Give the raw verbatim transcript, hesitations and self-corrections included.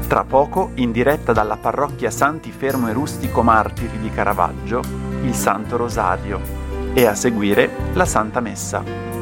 Tra poco, in diretta dalla parrocchia Santi Fermo e Rustico Martiri di Caravaggio, il Santo Rosario e a seguire la Santa Messa.